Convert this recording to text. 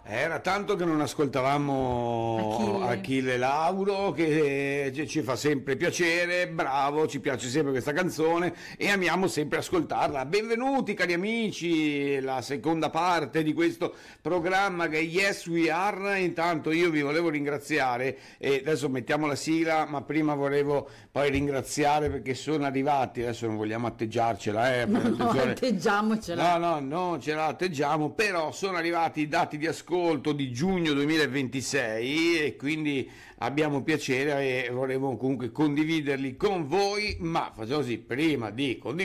Era tanto che non ascoltavamo Achille. Achille Lauro, che ci fa sempre piacere, bravo, ci piace sempre questa canzone e amiamo sempre ascoltarla. Benvenuti cari amici, la seconda parte di questo programma che è Yes We Are. Intanto io vi volevo ringraziare e adesso mettiamo la sigla, ma prima volevo poi ringraziare perché sono arrivati, adesso non vogliamo atteggiarcela, No, no, attenzione. atteggiamocela. No, non ce la atteggiamo, però sono arrivati i dati di ascolto di giugno 2026 e quindi abbiamo piacere e volevo comunque condividerli con voi, ma facciamo così, prima di condividere